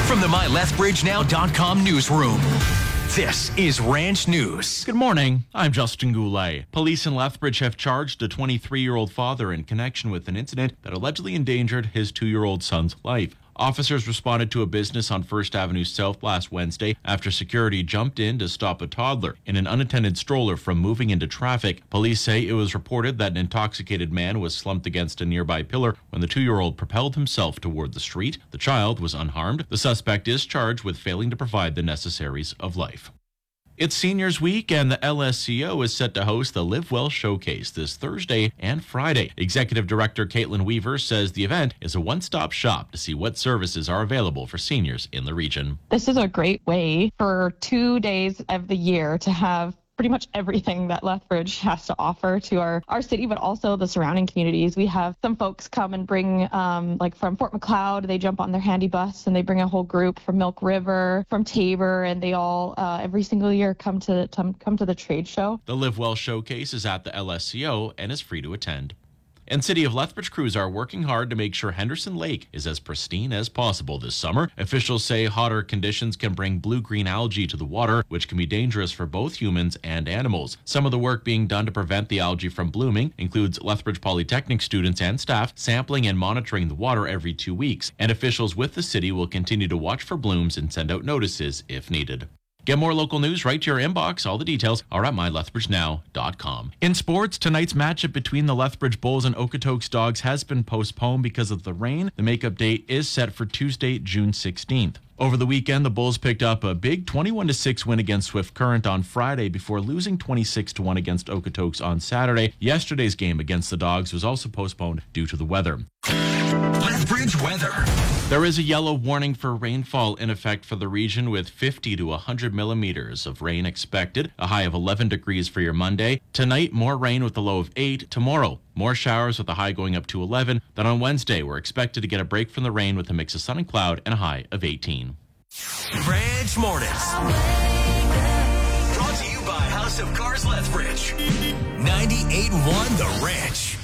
From the MyLethbridgeNow.com newsroom, this is Ranch News. Good morning. I'm Justin Goulet. Police in Lethbridge have charged a 23-year-old father in connection with an incident that allegedly endangered his 2-year-old son's life. Officers responded to a business on First Avenue South last Wednesday after security jumped in to stop a toddler in an unattended stroller from moving into traffic. Police say it was reported that an intoxicated man was slumped against a nearby pillar when the 2-year-old propelled himself toward the street. The child was unharmed. The suspect is charged with failing to provide the necessaries of life. It's Seniors Week, and the LSCO is set to host the Live Well Showcase this Thursday and Friday. Executive Director Caitlin Weaver says the event is a one-stop shop to see what services are available for seniors in the region. This is a great way for 2 days of the year to have pretty much everything that Lethbridge has to offer to our city, but also the surrounding communities. We have some folks come and bring, like from Fort McLeod, they jump on their handy bus and they bring a whole group from Milk River, from Tabor, and they all every single year come to the trade show. The Live Well Showcase is at the LSCO and is free to attend. And City of Lethbridge crews are working hard to make sure Henderson Lake is as pristine as possible this summer. Officials say hotter conditions can bring blue-green algae to the water, which can be dangerous for both humans and animals. Some of the work being done to prevent the algae from blooming includes Lethbridge Polytechnic students and staff sampling and monitoring the water every 2 weeks. And officials with the city will continue to watch for blooms and send out notices if needed. Get more local news right to your inbox. All the details are at mylethbridgenow.com. In sports, tonight's matchup between the Lethbridge Bulls and Okotoks Dogs has been postponed because of the rain. The makeup date is set for Tuesday, June 16th. Over the weekend, the Bulls picked up a big 21-6 win against Swift Current on Friday before losing 26-1 against Okotoks on Saturday. Yesterday's game against the Dogs was also postponed due to the weather. Lethbridge weather. There is a yellow warning for rainfall in effect for the region with 50 to 100 millimeters of rain expected, a high of 11 degrees for your Monday. Tonight, more rain with a low of 8. Tomorrow, more showers with a high going up to 11. Then on Wednesday, we're expected to get a break from the rain with a mix of sun and cloud and a high of 18. Ranch Mornings. Brought to you by House of Cars Lethbridge. 98.1 The Ranch.